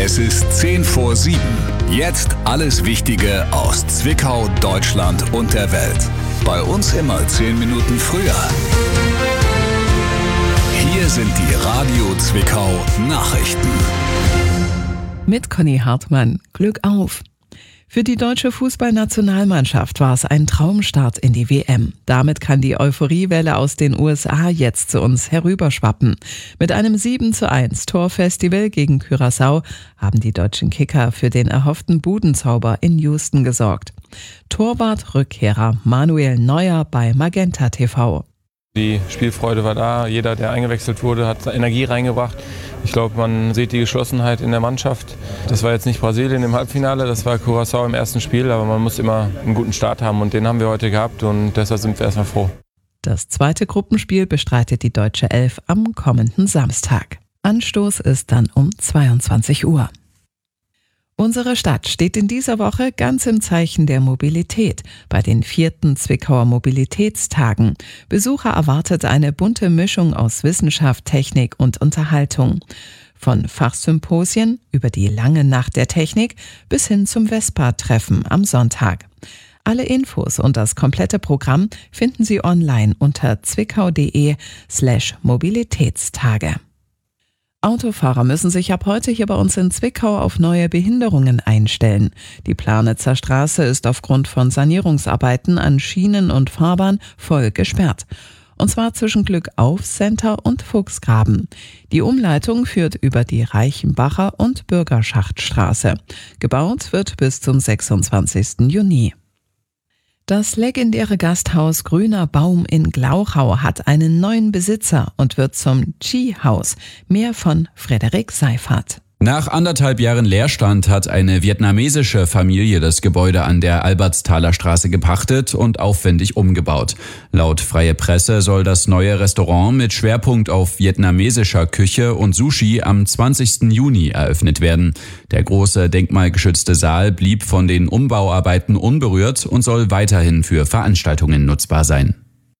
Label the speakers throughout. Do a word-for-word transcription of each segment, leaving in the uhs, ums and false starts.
Speaker 1: Es ist zehn vor sieben. Jetzt alles Wichtige aus Zwickau, Deutschland und der Welt. Bei uns immer zehn Minuten früher. Hier sind die Radio Zwickau Nachrichten.
Speaker 2: Mit Conny Hartmann. Glück auf! Für die deutsche Fußballnationalmannschaft war es ein Traumstart in die W M. Damit kann die Euphoriewelle aus den U S A jetzt zu uns herüberschwappen. Mit einem sieben zu eins Torfestival gegen Curaçao haben die deutschen Kicker für den erhofften Budenzauber in Houston gesorgt. Torwart-Rückkehrer Manuel Neuer bei Magenta T V.
Speaker 3: Die Spielfreude war da, jeder, der eingewechselt wurde, hat Energie reingebracht. Ich glaube, man sieht die Geschlossenheit in der Mannschaft. Das war jetzt nicht Brasilien im Halbfinale, das war Curaçao im ersten Spiel, aber man muss immer einen guten Start haben und den haben wir heute gehabt und deshalb sind wir erstmal froh.
Speaker 2: Das zweite Gruppenspiel bestreitet die deutsche Elf am kommenden Samstag. Anstoß ist dann um zweiundzwanzig Uhr. Unsere Stadt steht in dieser Woche ganz im Zeichen der Mobilität. Bei den vierten Zwickauer Mobilitätstagen. Besucher erwartet eine bunte Mischung aus Wissenschaft, Technik und Unterhaltung. Von Fachsymposien über die lange Nacht der Technik bis hin zum Vespa-Treffen am Sonntag. Alle Infos und das komplette Programm finden Sie online unter zwickau.de slash Mobilitätstage. Autofahrer müssen sich ab heute hier bei uns in Zwickau auf neue Behinderungen einstellen. Die Planitzer Straße ist aufgrund von Sanierungsarbeiten an Schienen und Fahrbahn voll gesperrt. Und zwar zwischen Glückauf-Center und Fuchsgraben. Die Umleitung führt über die Reichenbacher und Bürgerschachtstraße. Gebaut wird bis zum sechsundzwanzigsten Juni. Das legendäre Gasthaus Grüner Baum in Glauchau hat einen neuen Besitzer und wird zum Chi-Haus. Mehr von Frederik Seifert.
Speaker 4: Nach anderthalb Jahren Leerstand hat eine vietnamesische Familie das Gebäude an der Albertsthaler Straße gepachtet und aufwendig umgebaut. Laut Freie Presse soll das neue Restaurant mit Schwerpunkt auf vietnamesischer Küche und Sushi am zwanzigsten Juni eröffnet werden. Der große denkmalgeschützte Saal blieb von den Umbauarbeiten unberührt und soll weiterhin für Veranstaltungen nutzbar sein.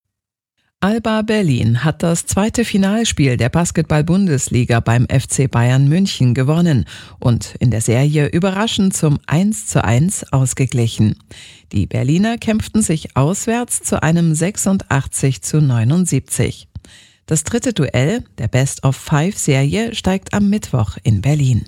Speaker 2: Alba Berlin hat das zweite Finalspiel der Basketball-Bundesliga beim F C Bayern München gewonnen und in der Serie überraschend zum eins zu eins ausgeglichen. Die Berliner kämpften sich auswärts zu einem sechsundachtzig zu neunundsiebzig. Das dritte Duell der Best-of-Five-Serie steigt am Mittwoch in Berlin.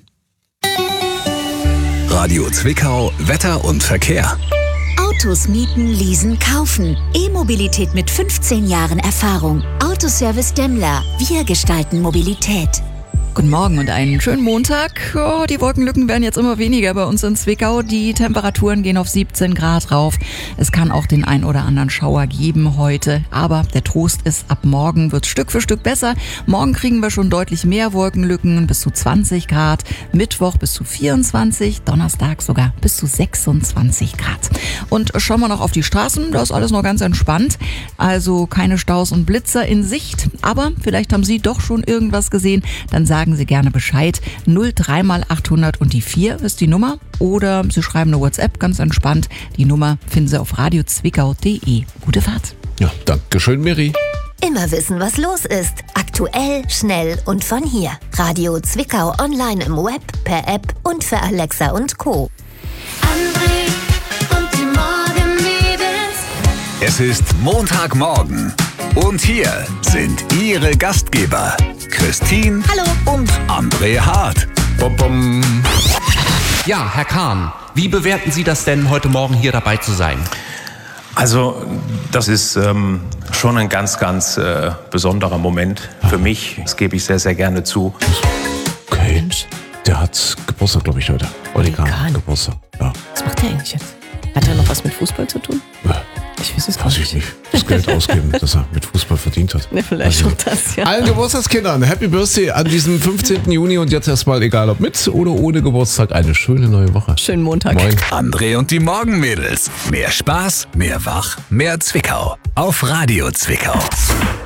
Speaker 1: Radio Zwickau, Wetter und Verkehr.
Speaker 5: Autos mieten, leasen, kaufen. E-Mobilität mit fünfzehn Jahren Erfahrung. Autoservice Demmler. Wir gestalten Mobilität.
Speaker 6: Guten Morgen und einen schönen Montag. Oh, die Wolkenlücken werden jetzt immer weniger bei uns in Zwickau. Die Temperaturen gehen auf siebzehn Grad rauf. Es kann auch den ein oder anderen Schauer geben heute. Aber der Trost ist, ab morgen wird Stück für Stück besser. Morgen kriegen wir schon deutlich mehr Wolkenlücken, bis zu zwanzig Grad. Mittwoch bis zu vierundzwanzig, Donnerstag sogar bis zu sechsundzwanzig Grad. Und schauen wir noch auf die Straßen, da ist alles noch ganz entspannt. Also keine Staus und Blitzer in Sicht. Aber vielleicht haben Sie doch schon irgendwas gesehen. Dann sagen Sagen Sie gerne Bescheid. null drei mal achthundert und die vier ist die Nummer. Oder Sie schreiben eine WhatsApp, ganz entspannt. Die Nummer finden Sie auf radio zwickau punkt de. Gute Fahrt.
Speaker 7: Ja, danke schön, Miri.
Speaker 5: Immer wissen, was los ist. Aktuell, schnell und von hier. Radio Zwickau online im Web, per App und für Alexa und Co.
Speaker 1: André und die Morgenmädels. Es ist Montagmorgen. Und hier sind Ihre Gastgeber, Christine
Speaker 5: Hallo.
Speaker 1: Und André Hart.
Speaker 7: Bom, bom.
Speaker 8: Ja, Herr Kahn, wie bewerten Sie das denn, heute Morgen hier dabei zu sein?
Speaker 9: Also, das ist ähm, schon ein ganz, ganz äh, besonderer Moment für mich. Das gebe ich sehr, sehr gerne zu.
Speaker 7: Okay, der hat Geburtstag, glaube ich, heute. Olli Kahn, Geburtstag. Ja.
Speaker 10: Was macht der eigentlich jetzt? Hat er noch was mit Fußball zu tun?
Speaker 7: Ja.
Speaker 10: Ich weiß es gar
Speaker 7: Weiß ich nicht. Das Geld ausgeben, das er mit Fußball verdient hat.
Speaker 10: Ne, vielleicht
Speaker 7: Also,
Speaker 10: schon das, ja.
Speaker 7: allen Geburtstagskindern, Happy Birthday an diesem fünfzehnten Juni und jetzt erstmal, egal ob mit oder ohne Geburtstag, eine schöne neue Woche.
Speaker 10: Schönen Montag.
Speaker 7: Moin.
Speaker 1: André und die Morgenmädels. Mehr Spaß, mehr Wach, mehr Zwickau. Auf Radio Zwickau.